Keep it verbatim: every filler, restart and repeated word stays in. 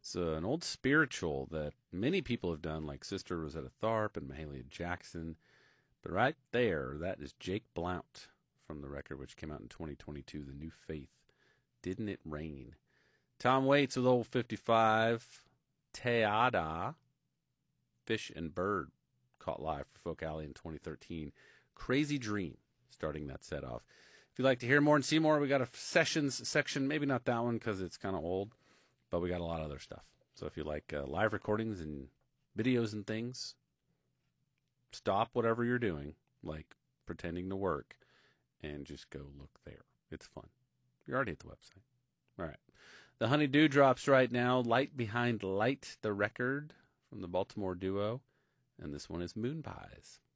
It's uh, an old spiritual that many people have done, like Sister Rosetta Tharpe and Mahalia Jackson. But right there, that is Jake Blount from the record, which came out in twenty twenty-two, The New Faith. Didn't It Rain? Tom Waits with Old fifty-five. Teada, Fish and Bird, caught live for Folk Alley in twenty thirteen. Crazy Dream, starting that set off. If you'd like to hear more and see more, we got a sessions section. Maybe not that one because it's kind of old, but we got a lot of other stuff. So if you like uh, live recordings and videos and things, stop whatever you're doing, like pretending to work, and just go look there. It's fun. You're already at the website. All right. The Honeydew drops right now. Light Behind Light, the record from the Baltimore duo. And this one is Moon Pies.